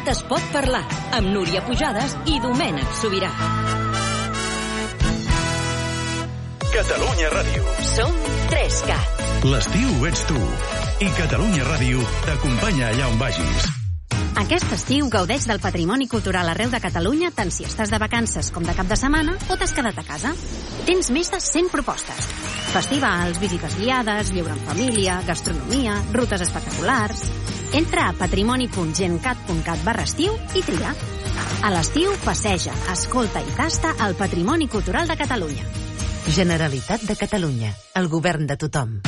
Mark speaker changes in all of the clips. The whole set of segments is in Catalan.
Speaker 1: Tot es pot parlar, amb Núria Pujades i Domènec Sobirà.
Speaker 2: Catalunya Ràdio.
Speaker 1: Som 3CAT.
Speaker 2: L'estiu ets tu. I Catalunya Ràdio t'acompanya allà on vagis.
Speaker 3: Aquest estiu gaudeix del patrimoni cultural arreu de Catalunya, tant si estàs de vacances com de cap de setmana o t'has quedat a casa. Tens més de 100 propostes. Festivals, visites guiades, lleure en família, gastronomia, rutes espectaculars. Entra a patrimoni.gencat.cat/estiu i tria. A l'estiu passeja, escolta i tasta el patrimoni cultural de Catalunya.
Speaker 4: Generalitat de Catalunya. El govern de tothom.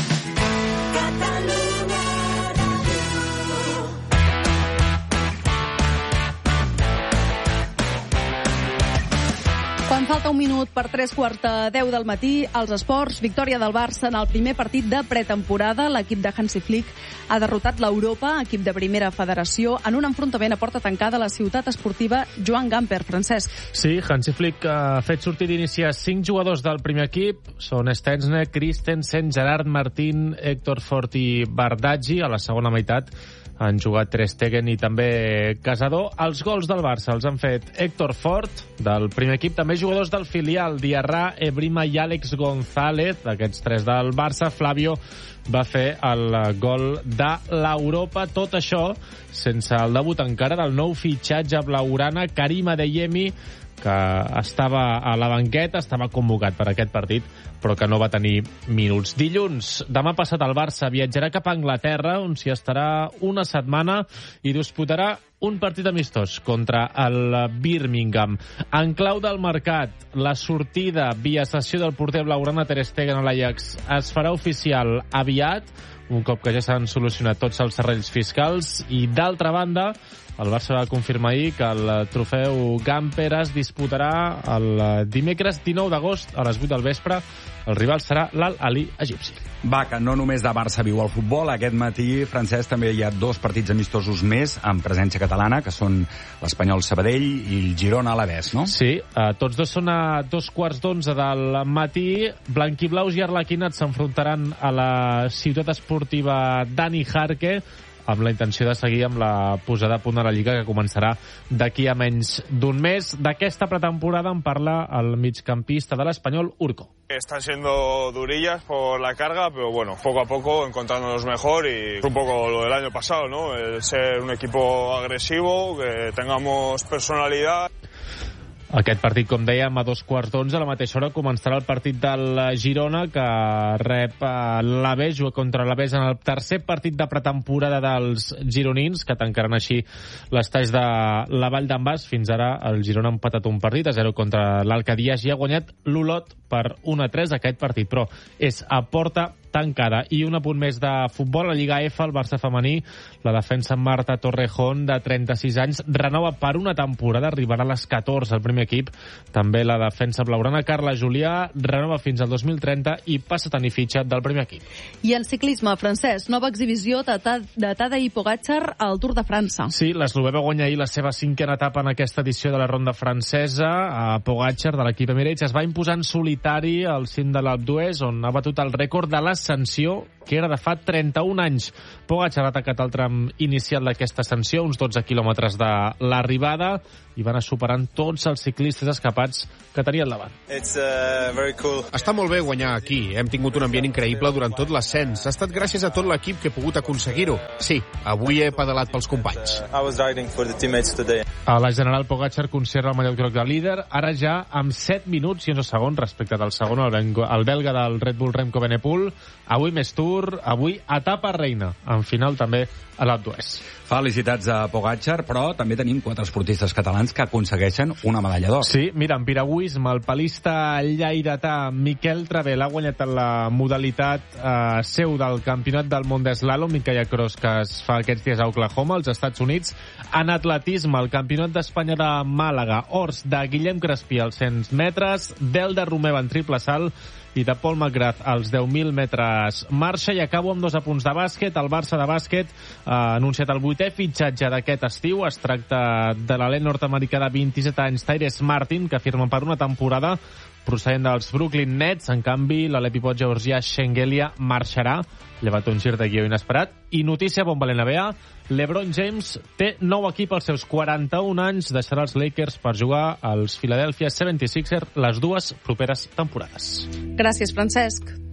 Speaker 5: Quan falta un minut per 9:45 del matí, als esports, victòria del Barça en el primer partit de pretemporada. L'equip de Hansi Flick ha derrotat l'Europa, equip de primera federació, en un enfrontament a porta tancada a la ciutat esportiva Joan Gamper. Francesc.
Speaker 6: Sí, Hansi Flick ha fet sortir d'iniciar 5 jugadors del primer equip. Són Stensne, Christensen, Gerard Martín, Héctor Fort i Bardaggi. A la segona meitat han jugat Ter Stegen i també Casador. Els gols del Barça els han fet Héctor Fort, del primer equip, també jugadors del filial, Diarra, Ebrima i Àlex González, aquests 3 del Barça. Flavio va fer el gol de l'Europa. Tot això sense el debut encara del nou fitxatge blaugrana, Karim Adeyemi, que estava a la banqueta, estava convocat per aquest partit, però que no va tenir minuts. Dilluns, demà passat, el Barça viatjarà cap a Anglaterra, on s'hi estarà una setmana i disputarà un partit amistós contra el Birmingham. En clau del mercat, la sortida via cessió del porter blaugrana Ter Stegen a l'Ajax es farà oficial aviat, un cop que ja s'han solucionat tots els serrells fiscals, i d'altra banda, el Barça va confirmar ahir que el trofeu Gamper es disputarà el dimecres 19 d'agost a les 8 del vespre. El rival serà l'Al-Ahly egipci.
Speaker 7: Va, que no només de Barça viu el futbol. Aquest matí, Francesc, també hi ha 2 partits amistosos més amb presència catalana, que són l'Espanyol Sabadell i el Girona Alavés, no?
Speaker 6: Sí, tots dos són a 2:15 del matí. Blanquiblaus i arlequinats s'enfrontaran a la ciutat esportiva Dani Jarque, amb la intenció de seguir amb la posada a punt de la Lliga, que començarà d'aquí a menys d'un mes. D'aquesta pretemporada en parla el migcampista de l'Espanyol, Urco.
Speaker 8: Están siendo durillas por la carga, pero bueno, poco a poco encontrándonos mejor, y es un poco lo del año pasado, ¿no? El ser un equipo agresivo, que tengamos personalidad.
Speaker 6: Aquest partit, com dèiem, a 2:15, a la mateixa hora començarà el partit del Girona, que rep l'Alavés, juga contra l'Alavés en el tercer partit de pretemporada dels gironins, que tancaran així l'estatge de la Vall d'en Bas. Fins ara el Girona ha empatat un partit a 0 contra l'Alcadías i ha guanyat l'Olot per 1-3 aquest partit, però és a porta tancada. I un apunt més de futbol, la Lliga F, el Barça femení, la defensa Marta Torrejón, de 36 anys, renova per una temporada, arribarà a les 14 al primer equip. També la defensa blaugrana, Carla Julià, renova fins al 2030 i passa a tenir fitxa del primer equip.
Speaker 5: I en ciclisme, Francesc, nova exhibició de Tadej Pogačar al Tour de França.
Speaker 6: Sí, l'eslovè va guanyar ahir la seva 5a etapa en aquesta edició de la ronda francesa. A Pogačar, de l'equip Emirates, es va imposar en solitari al cim de l'Alpe d'Huez, on ha batut el rècord de l'ascensió, que era de fa 31 anys. Pogačar ha atacat el tram inicial d'aquesta ascensió, uns 12 quilòmetres de l'arribada, i van anar superant tots els ciclistes escapats que tenia al davant.
Speaker 9: Cool. Està molt bé guanyar aquí. Hem tingut un ambient increïble durant tot l'ascens. Ha estat gràcies a tot l'equip que he pogut aconseguir-ho. Sí, avui he pedalat pels companys.
Speaker 6: A la general, Pogačar conserva el mallot groc de líder, ara ja amb 7 minuts i 11 segons respecte del segon, el belga del Red Bull Remco Evenepoel. Avui més Tour, avui etapa reina, en final també a l'Alpe d'Huez.
Speaker 7: Felicitats a Pogačar, però també tenim 4 esportistes catalans que aconsegueixen una medalla d'or.
Speaker 6: Sí, mira, en piragüisme, el palista lleidatà Miquel Travel ha guanyat en la modalitat seu del Campionat del Món d'Eslàlom i Kayak Cross, que es fa aquests dies a Oklahoma, als Estats Units. En atletisme, el Campionat d'Espanya de Màlaga, ors de Guillem Crespí als 100 metres, d'Elda Romeva en triple salt i de Paul McGrath als 10.000 metres marxa. I acabo amb 2 apunts de bàsquet. El Barça de bàsquet ha anunciat el 8è fitxatge d'aquest estiu. Es tracta de l'alè nord-americà de 27 anys, Tyrese Martin, que firma per una temporada procedent dels Brooklyn Nets. En canvi, l'Alep Georgià Shengelia marxarà, llevat un gir de guió inesperat. I notícia bomba a l'NBA, LeBron James té nou equip als seus 41 anys, deixarà els Lakers per jugar als Philadelphia 76ers les dues properes temporades.
Speaker 5: Gràcies, Francesc.